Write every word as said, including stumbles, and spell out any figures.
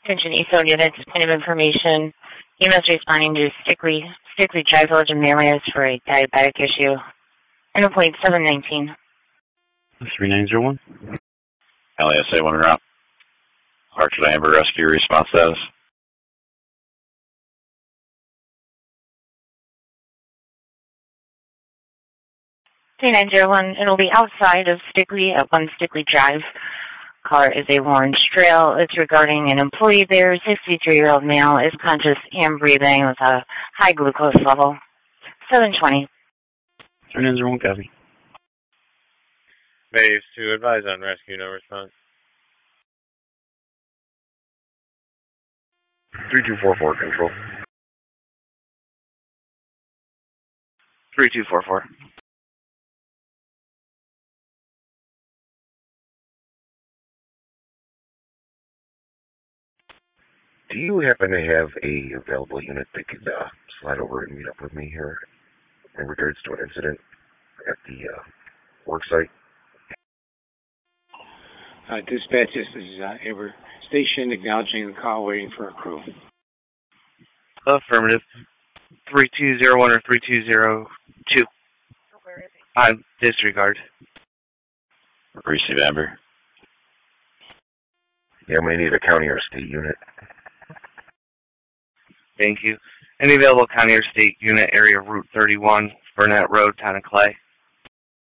Attention ESO units, point of information. E M S responding to Stickley, Stickley Drive Village in Marias for a diabetic issue. Endpoint seven nineteen. three nine zero one. L A S A one route. Archer Amber Rescue response status. three nine zero one, it'll be outside of Stickley at one Stickley Drive. Caller is a Warren Trail. It's regarding an employee there, sixty-three-year-old male, is conscious and breathing with a high glucose level. seven twenty. three nine zero one, copy. Base to advise on rescue, no response. three two four four, control. three two four four. Do you happen to have a available unit that could uh, slide over and meet up with me here in regards to an incident at the uh, work site? Uh, dispatch, this is uh, Amber Station, acknowledging the call, waiting for a crew. Affirmative. three two zero one or three two zero two. Where is he? On disregard. Receive Amber. Yeah, I'm going to need a county or state unit. Thank you. Any available county or state unit area Route thirty-one, Burnett Road, Town of Clay.